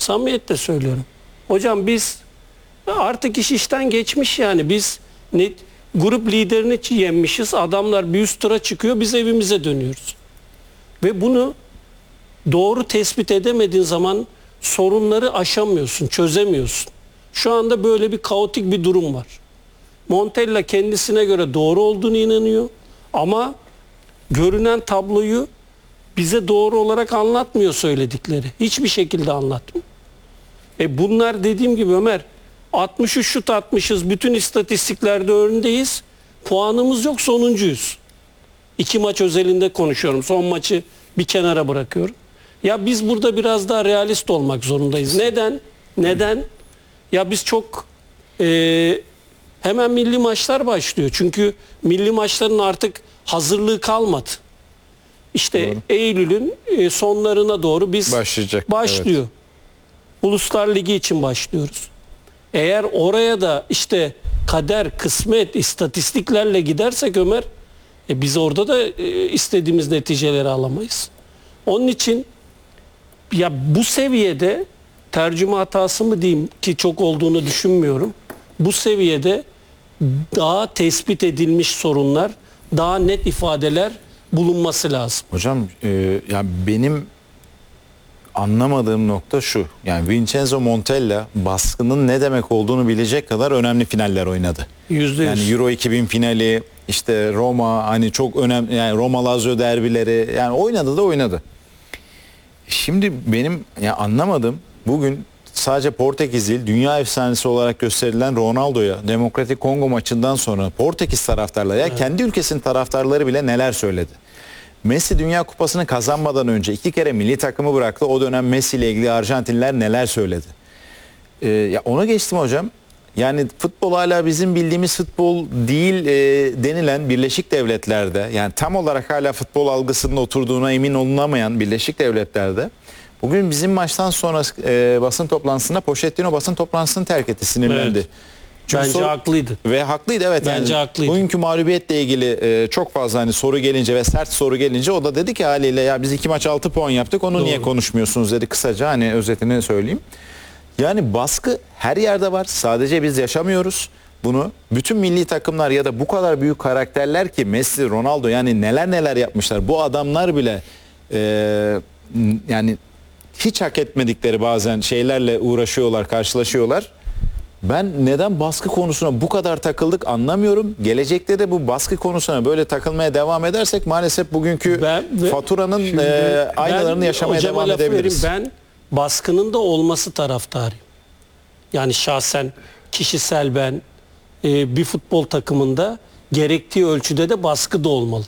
Samimiyetle söylüyorum. Hocam biz artık iş işten geçmiş yani. Biz grup liderini yenmişiz. Adamlar bir üst tura çıkıyor. Biz evimize dönüyoruz. Ve bunu doğru tespit edemediğin zaman sorunları aşamıyorsun, çözemiyorsun. Şu anda böyle bir kaotik bir durum var. Montella kendisine göre doğru olduğunu inanıyor. Ama görünen tabloyu bize doğru olarak anlatmıyor söyledikleri. Hiçbir şekilde anlatmıyor. Bunlar dediğim gibi Ömer, 63 şut atmışız. Bütün istatistiklerde öndeyiz. Puanımız yok, sonuncuyuz. 2 maç özelinde konuşuyorum. Son maçı bir kenara bırakıyorum. Ya biz burada biraz daha realist olmak zorundayız. Neden? Neden? Ya biz çok hemen milli maçlar başlıyor. Çünkü milli maçların artık hazırlığı kalmadı. İşte doğru. Eylül'ün sonlarına doğru biz başlıyor. Evet. Uluslar Ligi için başlıyoruz. Eğer oraya da işte kader, kısmet, istatistiklerle gidersek Ömer, biz orada da istediğimiz neticeleri alamayız. Onun için ya bu seviyede tercüme hatası mı diyeyim ki çok olduğunu düşünmüyorum. Bu seviyede daha tespit edilmiş sorunlar, daha net ifadeler bulunması lazım. Hocam ya benim anlamadığım nokta şu. Yani Vincenzo Montella baskının ne demek olduğunu bilecek kadar önemli finaller oynadı. %100. Yani Euro 2000 finali, işte Roma, hani çok önemli, yani Roma Lazio derbileri, yani oynadı da oynadı. Şimdi benim ya anlamadığım, bugün sadece Portekiz değil, dünya efsanesi olarak gösterilen Ronaldo'ya Demokratik Kongo maçından sonra Portekiz taraftarları, ya kendi ülkesinin taraftarları bile neler söyledi. Messi Dünya Kupası'nı kazanmadan önce 2 kere milli takımı bıraktı. O dönem Messi ile ilgili Arjantinliler neler söyledi. Ya ona geçtim hocam. Yani futbol hala bizim bildiğimiz futbol değil denilen Birleşik Devletler'de, yani tam olarak hala futbol algısının oturduğuna emin olunamayan Birleşik Devletler'de, bugün bizim maçtan sonra basın toplantısında Pochettino basın toplantısını terk etti, sinirlendi. Evet. Bence haklıydı. Ve haklıydı, evet. Bence yani haklıydı. Bugünkü mağlubiyetle ilgili çok fazla hani soru gelince ve sert soru gelince o da dedi ki haliyle ya biz 2 maç 6 puan yaptık, onu niye konuşmuyorsunuz dedi, kısaca hani özetini söyleyeyim. Yani baskı her yerde var. Sadece biz yaşamıyoruz bunu. Bütün milli takımlar ya da bu kadar büyük karakterler ki Messi, Ronaldo, yani neler neler yapmışlar. Bu adamlar bile yani hiç hak etmedikleri bazen şeylerle uğraşıyorlar, karşılaşıyorlar. Ben neden baskı konusuna bu kadar takıldık anlamıyorum. Gelecekte de bu baskı konusuna böyle takılmaya devam edersek maalesef bugünkü faturanın aynalarını yaşamaya devam edebiliriz. Ben baskının da olması taraftarıyım. Yani şahsen, kişisel ben bir futbol takımında gerektiği ölçüde de baskı da olmalı.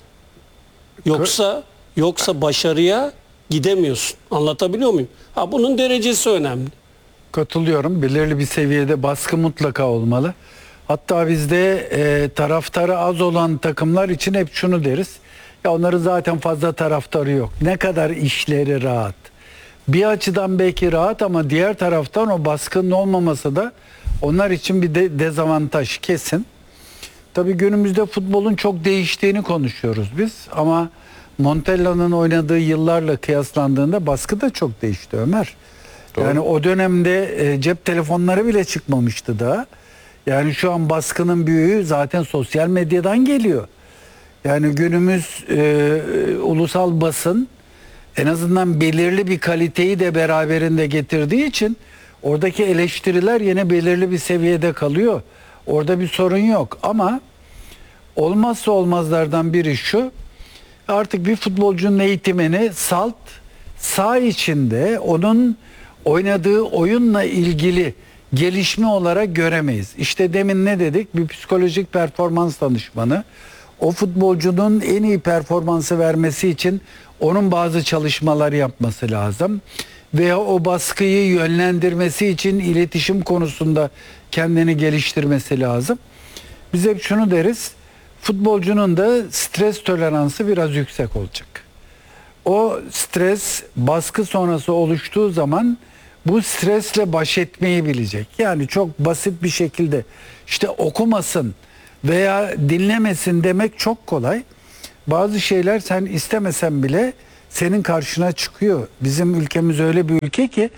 Yoksa başarıya gidemiyorsun. Anlatabiliyor muyum? Bunun derecesi önemli. Katılıyorum. Belirli bir seviyede baskı mutlaka olmalı. Hatta bizde taraftarı az olan takımlar için hep şunu deriz. Ya onların zaten fazla taraftarı yok. Ne kadar işleri rahat. Bir açıdan belki rahat ama diğer taraftan o baskının olmaması da onlar için bir dezavantaj kesin. Tabii günümüzde futbolun çok değiştiğini konuşuyoruz biz ama Montella'nın oynadığı yıllarla kıyaslandığında baskı da çok değişti Ömer. Doğru. Yani o dönemde cep telefonları bile çıkmamıştı daha. Yani şu an baskının büyüğü zaten sosyal medyadan geliyor. Yani günümüz ulusal basın en azından belirli bir kaliteyi de beraberinde getirdiği için oradaki eleştiriler yine belirli bir seviyede kalıyor. Orada bir sorun yok ama olmazsa olmazlardan biri şu: artık bir futbolcunun eğitimini saha içinde onun oynadığı oyunla ilgili gelişme olarak göremeyiz. İşte demin ne dedik? Bir psikolojik performans danışmanı o futbolcunun en iyi performansı vermesi için onun bazı çalışmalar yapması lazım. Veya o baskıyı yönlendirmesi için iletişim konusunda kendini geliştirmesi lazım. Biz hep şunu deriz: futbolcunun da stres toleransı biraz yüksek olacak. O stres baskı sonrası oluştuğu zaman bu stresle baş etmeyi bilecek. Yani çok basit bir şekilde işte okumasın veya dinlemesin demek çok kolay. Bazı şeyler sen istemesen bile senin karşına çıkıyor. Bizim ülkemiz öyle bir ülke ki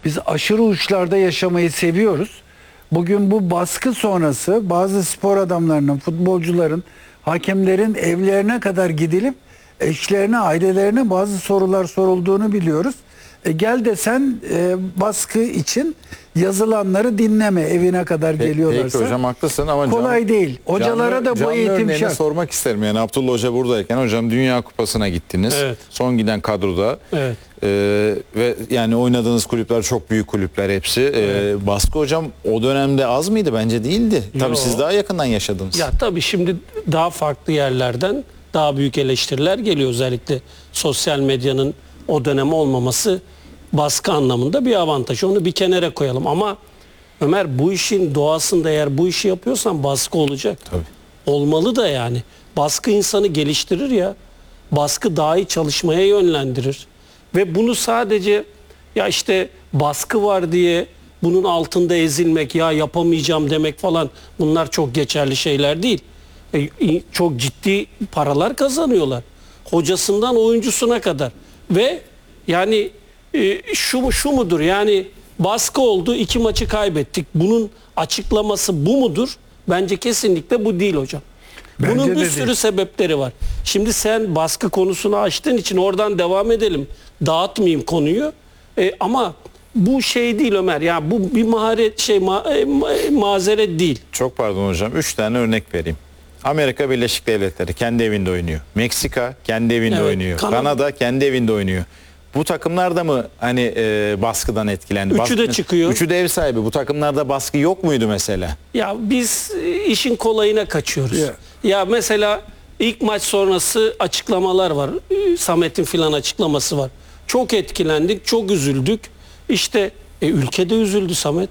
Biz aşırı uçlarda yaşamayı seviyoruz. Bugün bu baskı sonrası bazı spor adamlarının, futbolcuların, hakemlerin evlerine kadar gidilip eşlerine, ailelerine bazı sorular sorulduğunu biliyoruz. Gel de sen baskı için yazılanları dinleme, evine kadar geliyorlarsa. Peki hocam haklısın ama kolay değil. Hocalara da bu eğitim örneğini şart. sormak isterim. Yani Abdullah Hoca buradayken hocam Dünya Kupası'na gittiniz. Evet. Son giden kadroda. Evet. Ve yani oynadığınız kulüpler çok büyük kulüpler hepsi. Baskı hocam o dönemde az mıydı? Bence değildi. Tabii Yo. siz daha yakından yaşadınız. Ya tabii şimdi daha farklı yerlerden daha büyük eleştiriler geliyor. Özellikle sosyal medyanın o dönem olmaması baskı anlamında bir avantaj. Onu bir kenara koyalım ama Ömer, bu işin doğasında eğer bu işi yapıyorsan baskı olacak. Tabii. Olmalı da yani. Baskı insanı geliştirir ya. Baskı daha iyi çalışmaya yönlendirir. Ve bunu sadece ya işte baskı var diye bunun altında ezilmek, ya yapamayacağım demek falan, bunlar çok geçerli şeyler değil. Çok ciddi paralar kazanıyorlar. Hocasından oyuncusuna kadar. Ve yani şu mudur yani, baskı oldu, 2 maçı kaybettik. Bunun açıklaması bu mudur? Bence kesinlikle bu değil hocam. Bence Bunun bir de sürü değil. sebepleri var. Şimdi sen baskı konusunu açtığın için oradan devam edelim. Dağıtmayayım konuyu. Ama bu şey değil Ömer. Ya bu bir mazeret değil. Çok pardon hocam. 3 tane örnek vereyim. Amerika Birleşik Devletleri kendi evinde oynuyor. Meksika kendi evinde Evet, oynuyor. Kanada. Kanada kendi evinde oynuyor. Bu takımlar da mı hani baskıdan etkilendi? Üçü de çıkıyor. Üçü de ev sahibi. Bu takımlarda baskı yok muydu mesela? Ya biz işin kolayına kaçıyoruz. Ya. Ya mesela ilk maç sonrası açıklamalar var. Samet'in filan açıklaması var. Çok etkilendik, çok üzüldük. İşte ülkede üzüldü Samet.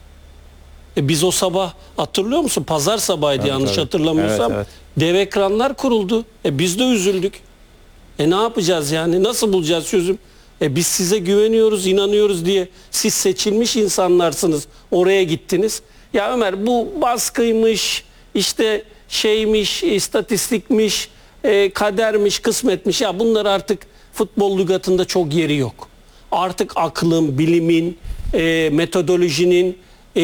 Biz o sabah, hatırlıyor musun? Pazar sabahıydı Evet, yanlış tabii. hatırlamıyorsam. Evet, Dev ekranlar kuruldu. Biz de üzüldük. Ne yapacağız yani? Nasıl bulacağız çözüm? Biz size güveniyoruz, inanıyoruz diye siz seçilmiş insanlarsınız. Oraya gittiniz. Ya Ömer, bu baskıymış, işte şeymiş, istatistikmiş, kadermiş, kısmetmiş. Ya bunlar artık futbol lügatında çok yeri yok. Artık aklın, bilimin, metodolojinin,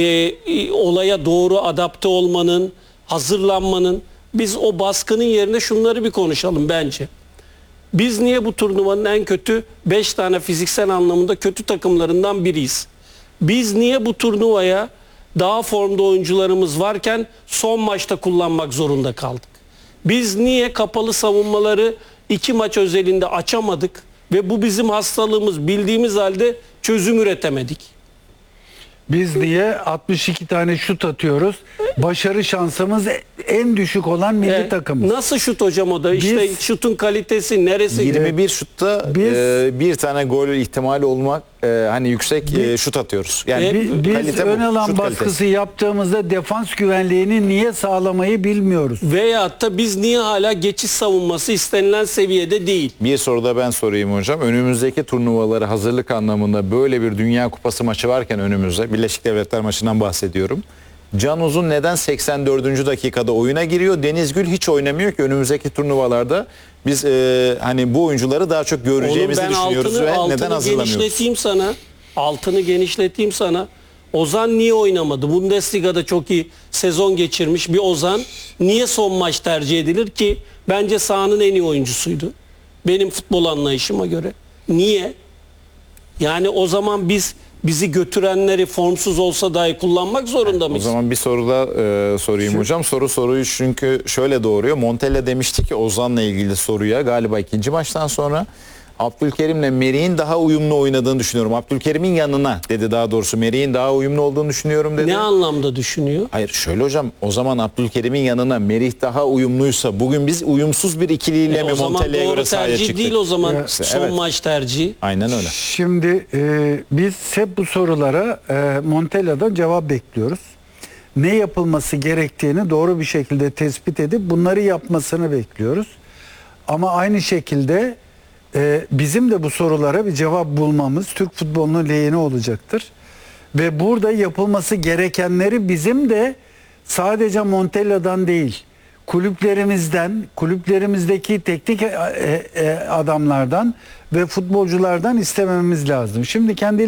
olaya doğru adapte olmanın, hazırlanmanın, biz o baskının yerine şunları bir konuşalım bence. Biz niye bu turnuvanın en kötü 5 tane fiziksel anlamında kötü takımlarından biriyiz? Biz niye bu turnuvaya daha formda oyuncularımız varken son maçta kullanmak zorunda kaldık? Biz niye kapalı savunmaları 2 maç özelinde açamadık ve bu bizim hastalığımız bildiğimiz halde çözüm üretemedik? Biz niye 62 tane şut atıyoruz? Başarı şansımız en düşük olan milli takımız. Nasıl şut hocam o da? İşte Biz- şutun kalitesi neresi? 21 şutta Biz- bir tane gol ihtimali olmak hani yüksek şut atıyoruz. Yani Biz kalite bu, ön alan şut baskısı kalitesi. yaptığımızda defans güvenliğini niye sağlamayı bilmiyoruz. Veyahut da biz niye hala geçiş savunması istenilen seviyede değil? Bir soru da ben sorayım hocam. Önümüzdeki turnuvaları hazırlık anlamında böyle bir Dünya Kupası maçı varken önümüzde, Birleşik Devletler maçından bahsediyorum. Can Uzun neden 84. dakikada oyuna giriyor? Deniz Gül hiç oynamıyor ki önümüzdeki turnuvalarda biz hani bu oyuncuları daha çok göreceğimizi Oğlum ben düşünüyoruz ve neden hazırlamıyoruz? genişleteyim sana. Altını genişleteyim sana. Ozan niye oynamadı? Bundesliga'da çok iyi sezon geçirmiş bir Ozan niye son maç tercih edilir ki? Bence sahanın en iyi oyuncusuydu. Benim futbol anlayışıma göre. Niye? Yani o zaman bizi götürenleri formsuz olsa dahi kullanmak zorunda O mıyız? zaman bir soru da sorayım hocam. Soruyu çünkü şöyle doğuruyor. Montella demişti ki Ozan'la ilgili soruya galiba ikinci maçtan sonra Abdülkerim'le Merih'in daha uyumlu oynadığını düşünüyorum. Abdülkerim'in yanına dedi, daha doğrusu Merih'in daha uyumlu olduğunu düşünüyorum dedi. Ne anlamda düşünüyor? Hayır şöyle hocam, o zaman Abdülkerim'in yanına Merih daha uyumluysa bugün biz uyumsuz bir ikiliyle mi O zaman Montella'ya doğru göre sahaya tercih çıktık? değil o zaman Ya, son evet. maç tercihi. Aynen öyle. Şimdi biz hep bu sorulara Montella'dan cevap bekliyoruz. Ne yapılması gerektiğini doğru bir şekilde tespit edip bunları yapmasını bekliyoruz. Ama aynı şekilde bizim de bu sorulara bir cevap bulmamız Türk futbolunun lehine olacaktır. Ve burada yapılması gerekenleri bizim de sadece Montella'dan değil, kulüplerimizden, kulüplerimizdeki teknik adamlardan ve futbolculardan istememiz lazım. Şimdi kendi